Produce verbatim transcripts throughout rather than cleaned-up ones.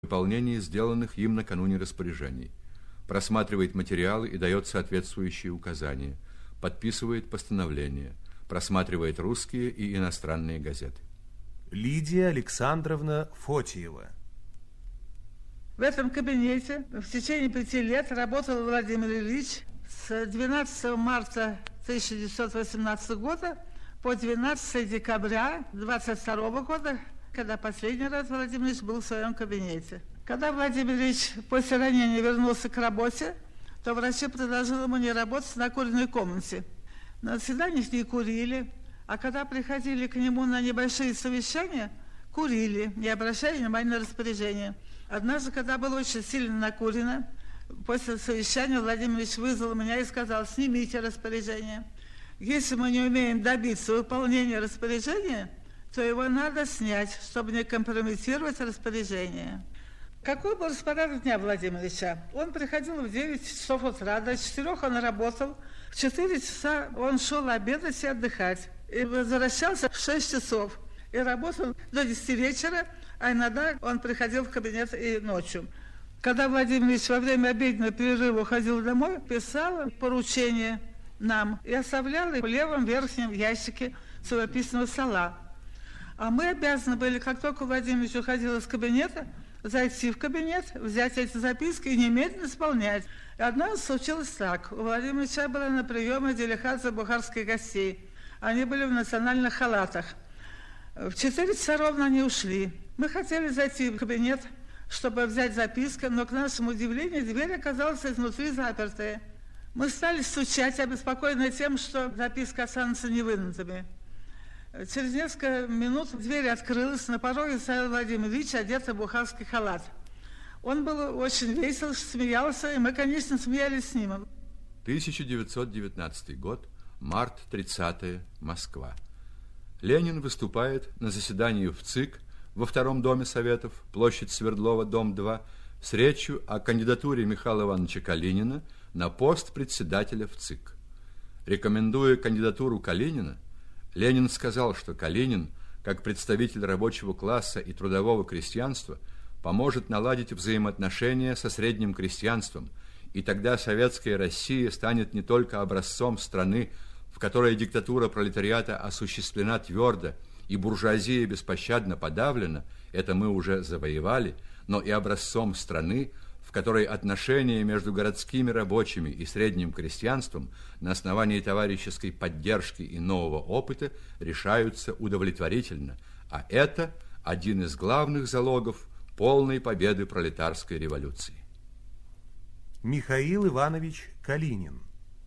выполнении сделанных им накануне распоряжений, просматривает материалы и дает соответствующие указания, подписывает постановления, просматривает русские и иностранные газеты. Лидия Александровна Фотиева. В этом кабинете в течение пяти лет работал Владимир Ильич с двенадцатого марта тысяча девятьсот восемнадцатого года по двенадцатого декабря двадцать второго года, когда последний раз Владимир Ильич был в своем кабинете. Когда Владимир Ильич после ранения вернулся к работе, то врачи предложили ему не работать на курительной комнате. На заседаниях не курили, а когда приходили к нему на небольшие совещания, курили, не обращая внимания на распоряжение. Однажды, когда было очень сильно накурено, после совещания Владимир Ильич вызвал меня и сказал: снимите распоряжение. Если мы не умеем добиться выполнения распоряжения, то его надо снять, чтобы не компрометировать распоряжение. Какой был распорядок дня Владимира Ильича? Он приходил в девять часов утра, до четырех он работал, в четыре часа он шел обедать и отдыхать, и возвращался в шесть часов, и работал до десяти вечера, а иногда он приходил в кабинет и ночью. Когда Владимир Ильич во время обеденного перерыва уходил домой, писал поручения нам и оставлял их в левом верхнем ящике живописного стола. А мы обязаны были, как только Владимир Ильич уходил из кабинета, зайти в кабинет, взять эти записки и немедленно исполнять. И однажды случилось так. У Владимира Ильича была на приеме делегация бухарских гостей. Они были в национальных халатах. В четыре часа ровно они ушли. Мы хотели зайти в кабинет, чтобы взять записку, но, к нашему удивлению, дверь оказалась изнутри запертая. Мы стали стучать, обеспокоенные тем, что записка останется невынутыми. Через несколько минут дверь открылась, на пороге стоял Владимир Ильич, одетый в бухарский халат. Он был очень весел, смеялся, и мы, конечно, смеялись с ним. тысяча девятьсот девятнадцатый год, март тридцатое, Москва. Ленин выступает на заседании в ЦИК во втором доме Советов, площадь Свердлова, дом два, с речью о кандидатуре Михаила Ивановича Калинина на пост председателя в ЦИК. Рекомендуя кандидатуру Калинина, Ленин сказал, что Калинин, как представитель рабочего класса и трудового крестьянства, поможет наладить взаимоотношения со средним крестьянством, и тогда советская Россия станет не только образцом страны, в которой диктатура пролетариата осуществлена твердо и буржуазия беспощадно подавлена, это мы уже завоевали, но и образцом страны, в которой отношения между городскими рабочими и средним крестьянством на основании товарищеской поддержки и нового опыта решаются удовлетворительно, а это один из главных залогов полной победы пролетарской революции. Михаил Иванович Калинин.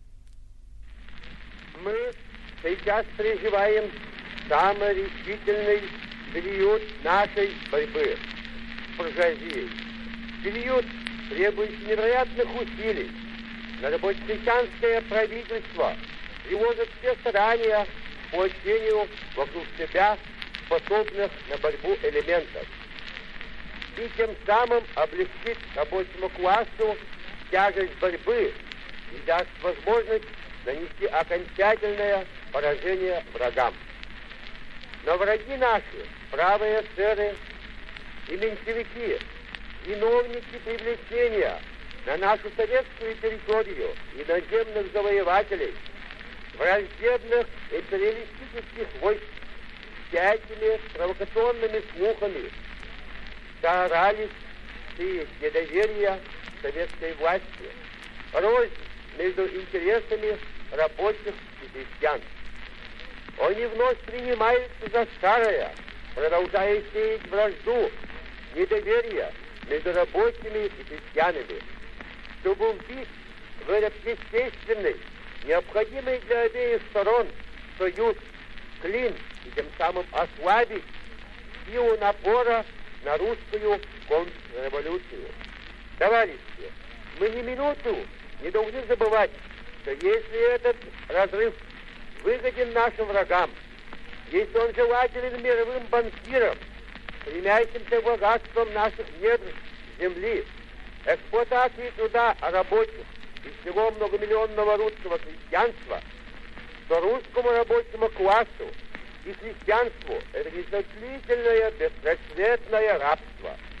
Мы сейчас переживаем самый решительный период нашей борьбы с буржуазией. Период, требующий невероятных усилий. Народно-крестьянское правительство приложит все старания по поощрению вокруг себя способных на борьбу элементов. И тем самым облегчит рабочему классу тяжесть борьбы и даст возможность нанести окончательное поражение врагам. Но враги наши, правые эсеры и меньшевики, виновники привлечения на нашу советскую территорию иноземных завоевателей, враждебных империалистических войск, всякими провокационными слухами старались сеять недоверие советской власти, рознь между интересами рабочих и крестьян. Они вновь принимаются за старое, продолжая сеять вражду, недоверие между рабочими и крестьянами, чтобы вбить в этот естественный, необходимый для обеих сторон союз, клин, и тем самым ослабить силу напора на русскую контрреволюцию. Товарищи, мы ни минуту не должны забывать, что если этот разрыв выгоден нашим врагам, если он желателен мировым банкирам, стремящимся богатством наших недр земли, эксплуатации труда рабочих и всего многомиллионного русского крестьянства, то русскому рабочему классу и крестьянству это незаслительное беспросветное рабство.